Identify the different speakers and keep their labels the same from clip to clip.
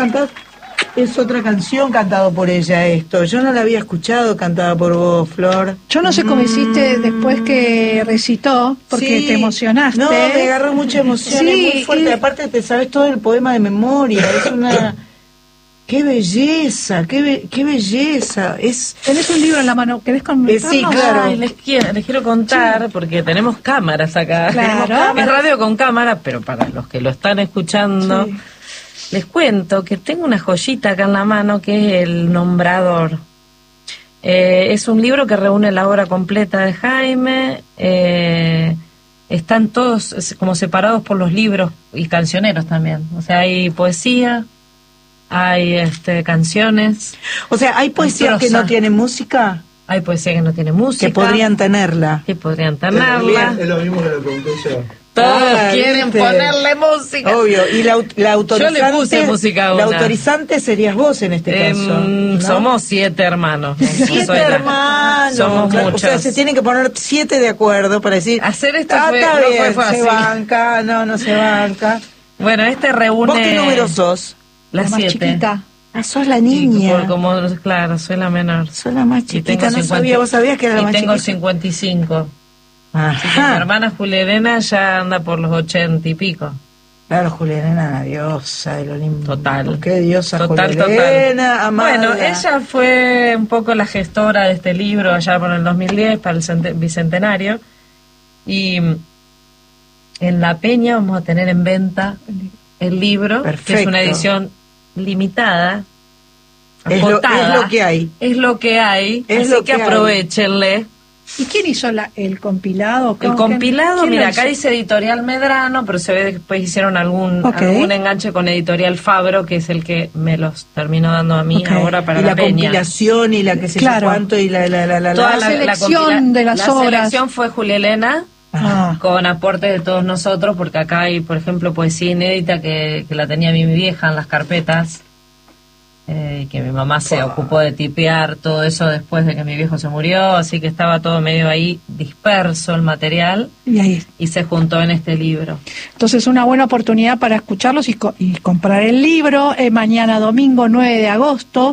Speaker 1: cantás, es otra canción cantado por ella esto. Yo no la había escuchado cantada por vos, Flor.
Speaker 2: Yo no sé cómo hiciste después que recitó, porque te emocionaste.
Speaker 1: No, me agarró mucha emoción, es muy fuerte. Aparte te sabes todo el poema de memoria, es una... ¡Qué belleza! ¡Qué belleza!
Speaker 2: ¿Tenés un libro en la mano? ¿Querés comentarnos?
Speaker 1: Sí, claro.
Speaker 3: Ay, les quiero contar, porque tenemos cámaras acá.
Speaker 2: Claro.
Speaker 3: Es radio con cámara, pero para los que lo están escuchando, les cuento que tengo una joyita acá en la mano que es El Nombrador. Es un libro que reúne la obra completa de Jaime. Están todos como separados por los libros y cancioneros también. O sea, hay poesía, hay canciones.
Speaker 1: O sea, ¿hay poesía que no tiene música?
Speaker 3: Hay poesía que no tiene música.
Speaker 1: Que podrían tenerla.
Speaker 3: Es lo
Speaker 4: mismo que lo pregunté yo.
Speaker 3: Todos quieren ponerle música.
Speaker 1: Obvio. Y la autorizante.
Speaker 3: Yo le puse música a una.
Speaker 1: La autorizante serías vos en este caso, ¿no?
Speaker 3: Somos 7 hermanos.
Speaker 1: 7 hermanos.
Speaker 3: Somos muchos.
Speaker 1: O sea, se tienen que poner 7 de acuerdo para decir.
Speaker 3: Hacer esto
Speaker 1: no fue fácil.
Speaker 3: Se
Speaker 1: banca, no se banca.
Speaker 3: Bueno, reúne.
Speaker 1: ¿Vos qué número sos?
Speaker 3: La
Speaker 2: más
Speaker 3: 7.
Speaker 2: chiquita.
Speaker 1: Sos la niña.
Speaker 3: Claro, soy la menor.
Speaker 1: Soy la más chiquita, no sabía, vos sabías que era la más chiquita.
Speaker 3: Y tengo 55.
Speaker 1: Ajá.
Speaker 3: Así que mi hermana Julia Elena ya anda por los 80 y pico.
Speaker 1: Claro, Julia Elena, la diosa del Olimpo.
Speaker 3: Total.
Speaker 1: Qué diosa Julia
Speaker 3: Total.
Speaker 1: Elena, amada.
Speaker 3: Bueno, ella fue un poco la gestora de este libro allá por el 2010 para el bicentenario. Y en La Peña vamos a tener en venta el libro.
Speaker 1: Perfecto.
Speaker 3: Que es una edición limitada,
Speaker 1: acotada. Es lo que hay.
Speaker 3: Es lo que hay, así que aprovechenle.
Speaker 2: ¿Y quién hizo el compilado?
Speaker 3: El compilado, mira, acá dice Editorial Medrano, pero se ve que después hicieron algún enganche con Editorial Fabro, que es el que me los terminó dando a mí ahora para la Peña.
Speaker 1: Compilación y la que se yo cuánto y
Speaker 2: la selección de las obras.
Speaker 3: La selección fue Julia Elena, con aporte de todos nosotros, porque acá hay, por ejemplo, poesía inédita que la tenía mi vieja en las carpetas, que mi mamá se ocupó de tipear todo eso después de que mi viejo se murió, así que estaba todo medio ahí disperso el material y se juntó en este libro.
Speaker 2: Entonces una buena oportunidad para escucharlos y comprar el libro. Mañana domingo 9 de agosto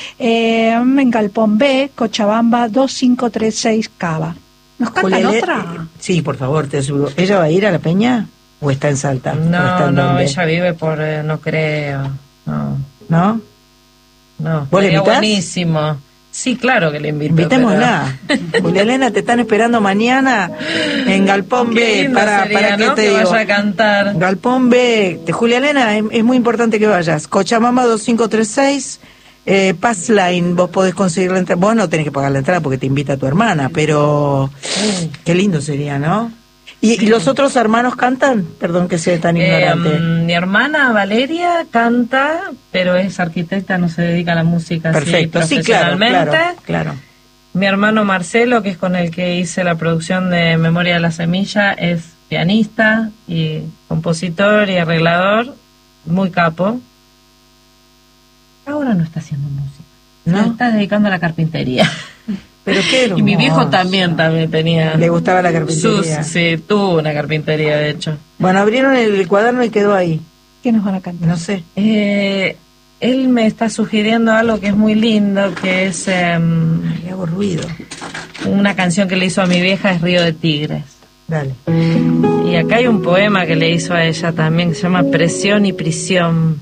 Speaker 2: en Galpón B, Cochabamba 2536 Cava. ¿Nos cantan otra?
Speaker 1: Sí, por favor, te subo. ¿Ella va a ir a la Peña o está en Salta?
Speaker 3: No, ella vive por, no creo.
Speaker 1: ¿No?
Speaker 3: No,
Speaker 1: ¿Vos le invitás?
Speaker 3: Buenísimo. Sí, claro que le invito.
Speaker 1: Invitémosla. Julia Elena, te están esperando mañana en Galpón B para que te digo.
Speaker 3: Vaya a cantar.
Speaker 1: Galpón B. Julia Elena, es muy importante que vayas. Cochabamba 2536, Pass Line, vos podés conseguir la entrada. Vos no tenés que pagar la entrada porque te invita tu hermana, pero qué lindo sería, ¿no? ¿Y los otros hermanos cantan? Perdón que sea tan ignorante.
Speaker 3: Mi hermana Valeria canta, pero es arquitecta, no se dedica a la música.
Speaker 1: Perfecto,
Speaker 3: así,
Speaker 1: sí, claro.
Speaker 3: Mi hermano Marcelo, que es con el que hice la producción de Memoria de la Semilla, es pianista y compositor y arreglador, muy capo. Ahora no está haciendo música,
Speaker 1: ¿no?
Speaker 3: Está dedicando a la carpintería.
Speaker 1: Pero qué hermoso.
Speaker 3: Y mi viejo también tenía.
Speaker 1: Le gustaba la carpintería.
Speaker 3: Sí, tuvo una carpintería, de hecho.
Speaker 1: Bueno, abrieron el cuaderno y quedó ahí.
Speaker 2: ¿Qué nos van a cantar?
Speaker 1: No sé.
Speaker 3: Él me está sugiriendo algo que es muy lindo, que es...
Speaker 1: Le hago ruido.
Speaker 3: Una canción que le hizo a mi vieja es Río de Tigres.
Speaker 1: Dale.
Speaker 3: Y acá hay un poema que le hizo a ella también, que se llama Presión y Prisión.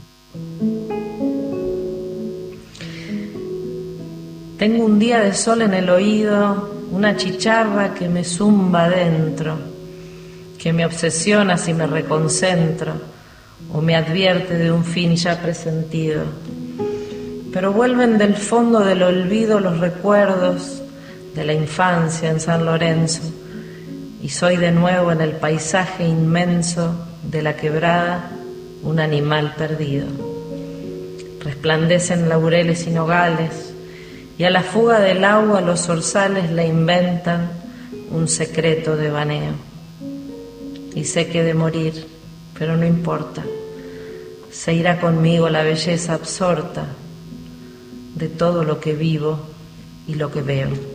Speaker 3: Tengo un día de sol en el oído, una chicharra que me zumba adentro, que me obsesiona si me reconcentro o me advierte de un fin ya presentido. Pero vuelven del fondo del olvido los recuerdos de la infancia en San Lorenzo y soy de nuevo en el paisaje inmenso de la quebrada un animal perdido. Resplandecen laureles y nogales y a la fuga del agua los zorzales le inventan un secreto de baneo. Y sé que he de morir, pero no importa. Se irá conmigo la belleza absorta de todo lo que vivo y lo que veo.